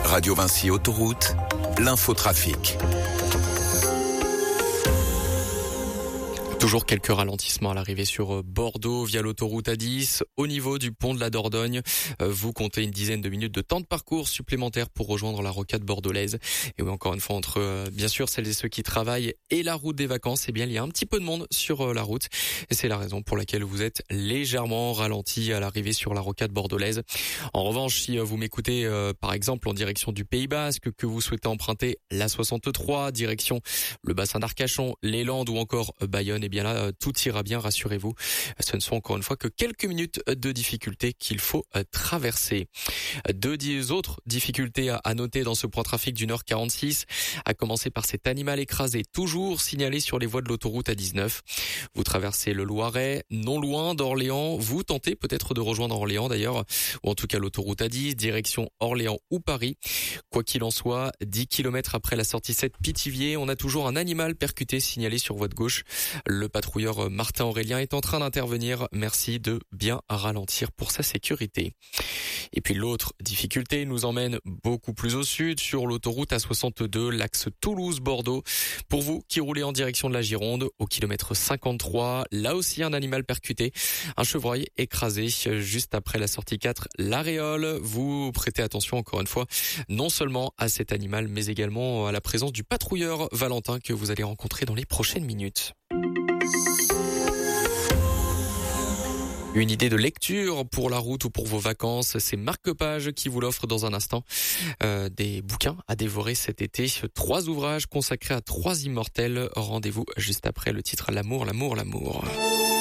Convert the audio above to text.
Radio Vinci Autoroute, l'infotrafic. Toujours quelques ralentissements à l'arrivée sur Bordeaux via l'autoroute A10. Au niveau du pont de la Dordogne, vous comptez une dizaine de minutes de temps de parcours supplémentaire pour rejoindre la rocade bordelaise. Et oui, encore une fois, entre bien sûr celles et ceux qui travaillent et la route des vacances, eh bien il y a un petit peu de monde sur la route. Et c'est la raison pour laquelle vous êtes légèrement ralenti à l'arrivée sur la rocade bordelaise. En revanche, si vous m'écoutez par exemple en direction du Pays Basque, que vous souhaitez emprunter la 63, direction le bassin d'Arcachon, les Landes ou encore Bayonne, eh bien là, tout ira bien, rassurez-vous. Ce ne sont encore une fois que quelques minutes de difficulté qu'il faut traverser. Deux autres difficultés à noter dans ce point trafic du Nord 46, à commencer par cet animal écrasé, toujours signalé sur les voies de l'autoroute A19. Vous traversez le Loiret, non loin d'Orléans. Vous tentez peut-être de rejoindre Orléans d'ailleurs, ou en tout cas l'autoroute A10, direction Orléans ou Paris. Quoi qu'il en soit, 10 km après la sortie 7 Pithiviers, on a toujours un animal percuté signalé sur voie de gauche. Le patrouilleur Martin Aurélien est en train d'intervenir. Merci de bien ralentir pour sa sécurité. Et puis l'autre difficulté nous emmène beaucoup plus au sud sur l'autoroute A62, l'axe Toulouse-Bordeaux. Pour vous qui roulez en direction de la Gironde, au kilomètre 53, là aussi un animal percuté, un chevreuil écrasé juste après la sortie 4, l'Aréole. Vous prêtez attention encore une fois, non seulement à cet animal, mais également à la présence du patrouilleur Valentin que vous allez rencontrer dans les prochaines minutes. Une idée de lecture pour la route ou pour vos vacances, c'est Marque Page qui vous l'offre dans un instant. Des bouquins à dévorer cet été, 3 ouvrages consacrés à 3 immortels. Rendez-vous juste après le titre L'amour, l'amour, l'amour.